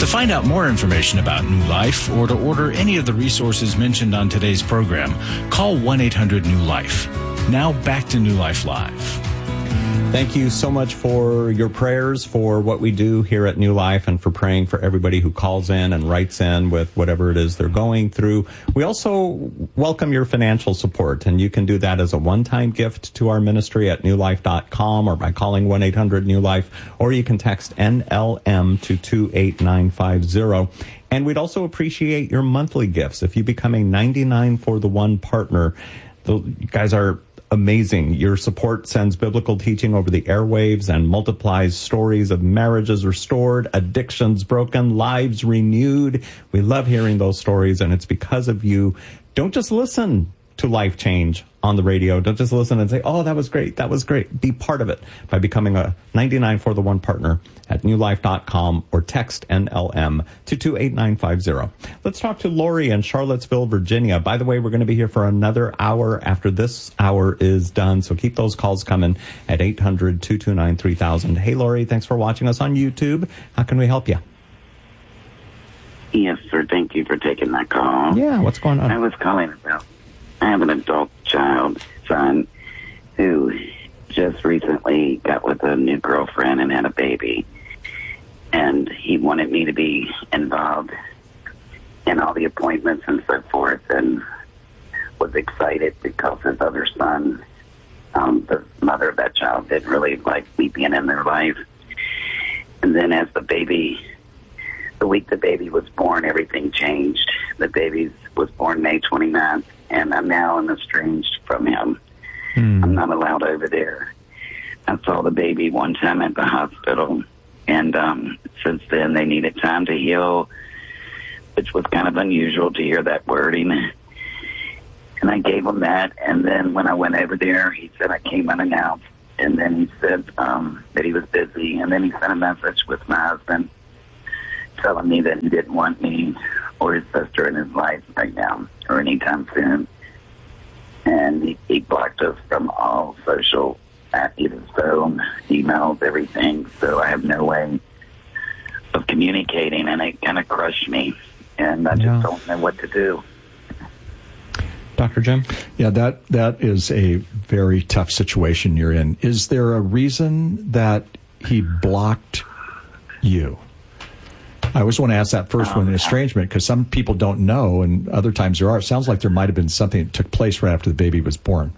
To find out more information about New Life or to order any of the resources mentioned on today's program, call 1-800-NEW-LIFE. Now back to New Life Live. Thank you so much for your prayers for what we do here at New Life and for praying for everybody who calls in and writes in with whatever it is they're going through. We also welcome your financial support, and you can do that as a one-time gift to our ministry at newlife.com or by calling 1-800-NEW-LIFE, or you can text NLM to 28950. And we'd also appreciate your monthly gifts. If you become a 99 for the One partner, you guys are amazing. Your support sends biblical teaching over the airwaves and multiplies stories of marriages restored, addictions broken, lives renewed. We love hearing those stories, and it's because of you. Don't just listen to Life Change on the radio. Don't just listen and say, oh, that was great. That was great. Be part of it by becoming a 99 for the One partner at newlife.com or text NLM to 28950. Let's talk to Lori in Charlottesville, Virginia. By the way, we're going to be here for another hour after this hour is done, so keep those calls coming at 800-229-3000. Hey, Lori, thanks for watching us on YouTube. How can we help you? Yes, sir. Thank you for taking that call. Yeah, what's going on? I was calling about, I have an adult son who just recently got with a new girlfriend and had a baby. And he wanted me to be involved in all the appointments and so forth, and was excited because his other son, the mother of that child, didn't really like me being in their life. And then as the week the baby was born, everything changed. The baby was born May 29th, and I'm now estranged from him. I'm not allowed over there. I saw the baby one time at the hospital, and since then they needed time to heal, which was kind of unusual to hear that wording. And I gave him that, and then when I went over there, he said I came unannounced, and then he said that he was busy, and then he sent a message with my husband telling me that he didn't want me or his sister in his life right now or anytime soon. And he blocked us from all social, either phone, emails, everything. So I have no way of communicating, and it kind of crushed me. And I just don't know what to do. Dr. Jim? Yeah, that is a very tough situation you're in. Is there a reason that he blocked you? I always want to ask that first when an estrangement, because some people don't know, and other times there are. It sounds like there might have been something that took place right after the baby was born.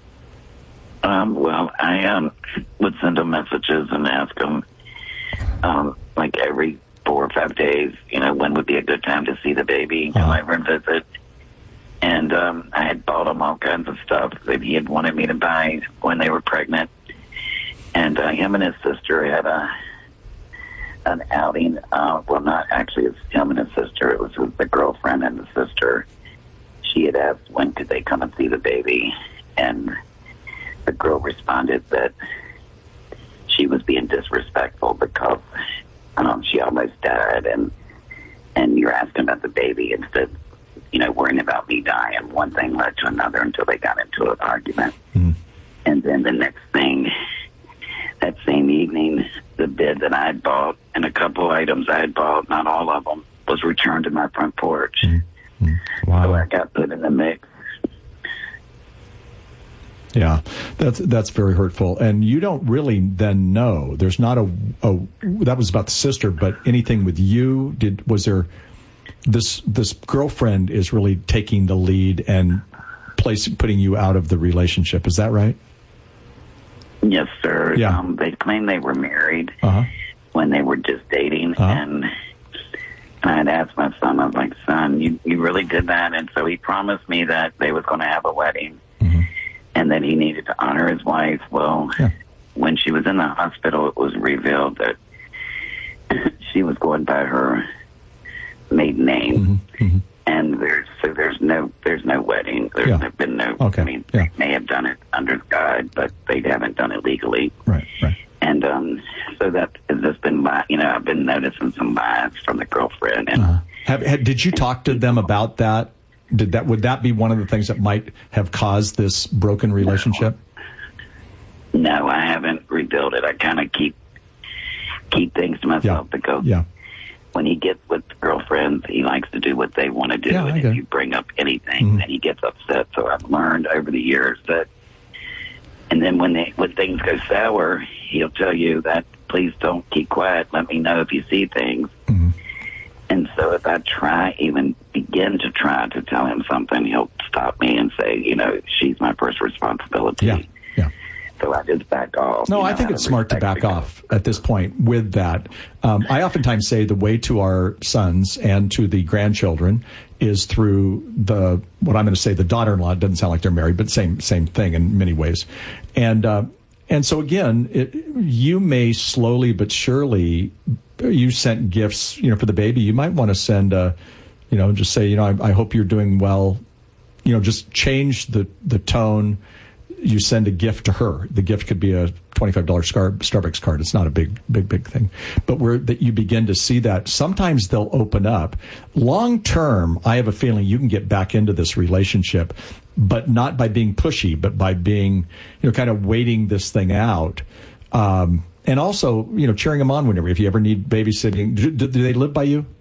Well, I would send him messages and ask him, like every 4 or 5 days, when would be a good time to see the baby, come over and visit. And I had bought him all kinds of stuff that he had wanted me to buy when they were pregnant. And him and his sister had an outing. Well, not actually, it's him and his sister. It was the girlfriend and the sister. She had asked when could they come and see the baby, and the girl responded that she was being disrespectful because she almost died, and you're asking about the baby instead, worrying about me dying. One thing led to another until they got into an argument. And then the next thing, that same evening, the bed that I had bought and a couple items I had bought, not all of them, was returned to my front porch. Wow. So I got put in the mix. Yeah, that's very hurtful. And you don't really then know. There's not that was about the sister, but anything with you, was there, this girlfriend is really taking the lead and putting you out of the relationship. Is that right? Yes, sir. Yeah. They claimed they were married when they were just dating, and I had asked my son, I was like, son, you really did that? And so he promised me that they was going to have a wedding, and that he needed to honor his wife. Well, when she was in the hospital, it was revealed that she was going by her maiden name, and there's no wedding. There's been no. Okay. I mean, they may have done it under God, but they haven't done it legally. Right. And so that has just been, I've been noticing some lies from the girlfriend. And did you talk to them about that? Would that be one of the things that might have caused this broken relationship? No, I haven't rebuilt it. I kind of keep things to myself because when he gets with girlfriends, he likes to do what they want to do. Yeah, and if you bring up anything, then he gets upset. So I've learned over the years that, and then when things go sour, he'll tell you that, please don't keep quiet. Let me know if you see things. Mm-hmm. And so if I begin to try to tell him something, he'll stop me and say, she's my first responsibility. Yeah. So I just back off. No, I think it's smart to back off at this point with that. I oftentimes say the way to our sons and to the grandchildren is through what I'm going to say, the daughter-in-law. It doesn't sound like they're married, but same thing in many ways. And so again, you may slowly but surely, you sent gifts, for the baby. You might want to send just say, I hope you're doing well. Just change the tone. You send a gift to her. The gift could be a $25 Starbucks card. It's not a big thing. But that you begin to see that sometimes they'll open up. Long term, I have a feeling you can get back into this relationship, but not by being pushy, but by being, kind of waiting this thing out. And also, cheering them on if you ever need babysitting. Do they live by you?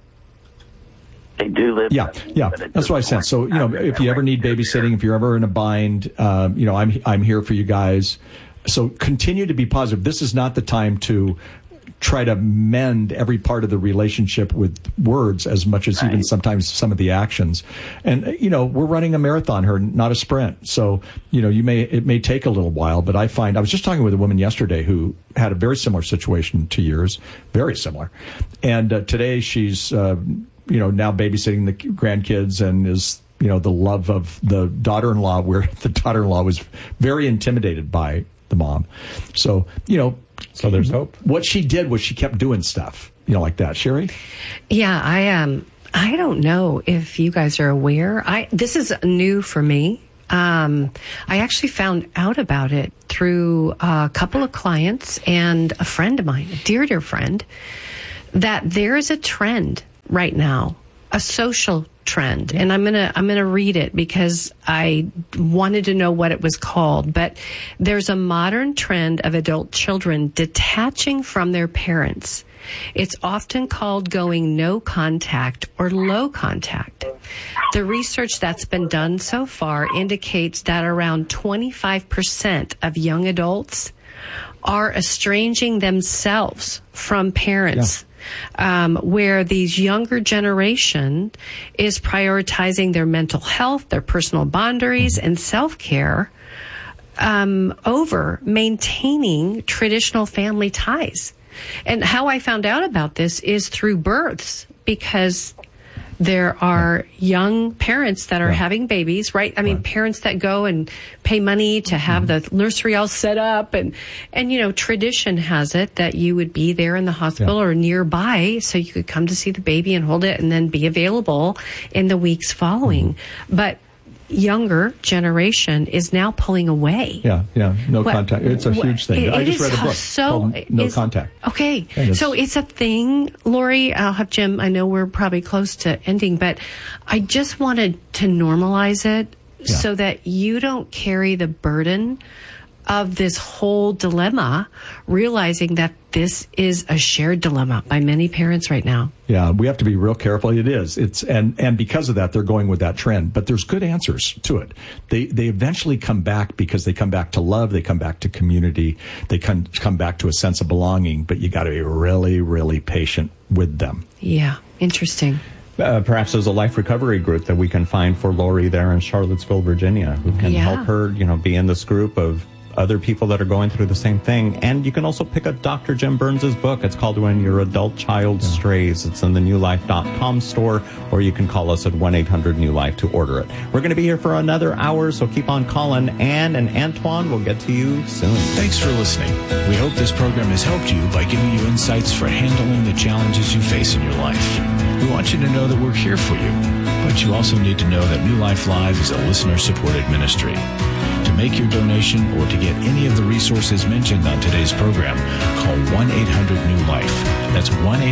They do live. Yeah. That's what I said. So, if you ever need babysitting, if you're ever in a bind, I'm here for you guys. So continue to be positive. This is not the time to try to mend every part of the relationship with words as much as even sometimes some of the actions. And, we're running a marathon here, not a sprint. So, it may take a little while, but I was just talking with a woman yesterday who had a very similar situation to yours, very similar. And today she's, now babysitting the grandkids and is, the love of the daughter-in-law, where the daughter-in-law was very intimidated by the mom. So, so there's hope. What she did was she kept doing stuff, like that. Sherry? Yeah, I don't know if you guys are aware. This is new for me. I actually found out about it through a couple of clients and a friend of mine, a dear friend, that there is a trend right now, a social trend, and I'm gonna read it because I wanted to know what it was called. But there's a modern trend of adult children detaching from their parents. It's often called going no contact or low contact. The research that's been done so far indicates that around 25% of young adults are estranging themselves from parents. Yeah. Where these younger generation is prioritizing their mental health, their personal boundaries, and self-care over maintaining traditional family ties. And how I found out about this is through births, because there are young parents that are having babies, right? I mean, parents that go and pay money to have the nursery all set up. And tradition has it that you would be there in the hospital or nearby so you could come to see the baby and hold it and then be available in the weeks following. But younger generation is now pulling away. No contact. It's a huge thing. I just read a book called No Contact. Okay, so it's a thing. Lori, I'll have Jim. I know we're probably close to ending, but I just wanted to normalize it so that you don't carry the burden of this whole dilemma, realizing that this is a shared dilemma by many parents right now. Yeah, we have to be real careful. It is. And because of that, they're going with that trend. But there's good answers to it. They eventually come back because they come back to love. They come back to community. They come back to a sense of belonging. But you got to be really, really patient with them. Yeah, interesting. Perhaps there's a life recovery group that we can find for Lori there in Charlottesville, Virginia, who can help her, be in this group of other people that are going through the same thing. And you can also pick up Dr. Jim Burns' book. It's called When Your Adult Child Strays. It's in the newlife.com store, or you can call us at 1-800-NEW-LIFE to order it. We're going to be here for another hour, so keep on calling. Ann and Antoine will get to you soon. Thanks for listening. We hope this program has helped you by giving you insights for handling the challenges you face in your life. We want you to know that we're here for you, but you also need to know that New Life Live is a listener-supported ministry. To make your donation or to get any of the resources mentioned on today's program, call 1-800-NEW-LIFE. That's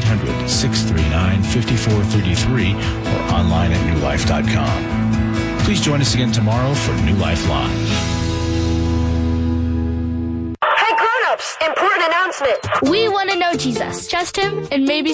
1-800-639-5433 or online at newlife.com. Please join us again tomorrow for New Life Live. Hey grown-ups, important announcement. We want to know Jesus. Trust him and maybe